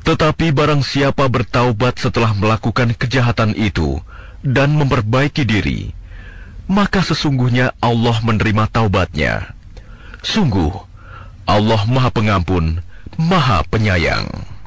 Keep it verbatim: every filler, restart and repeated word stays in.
Tetapi barang siapa bertaubat setelah melakukan kejahatan itu dan memperbaiki diri, maka sesungguhnya Allah menerima taubatnya. Sungguh, Allah Maha Pengampun, Maha Penyayang.